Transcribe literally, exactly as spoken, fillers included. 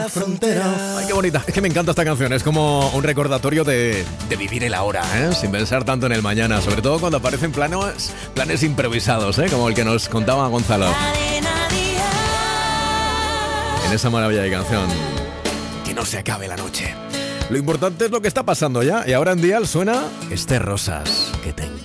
la frontera. Ay, qué bonita. Es que me encanta esta canción. Es como un recordatorio de, de vivir el ahora, ¿eh? Sin pensar tanto en el mañana. Sobre todo cuando aparecen planos, planes improvisados, ¿eh? Como el que nos contaba Gonzalo. En esa maravilla de canción. Que no se acabe la noche. Lo importante es lo que está pasando ya. Y ahora en Dial suena Este Rosas. Que tenga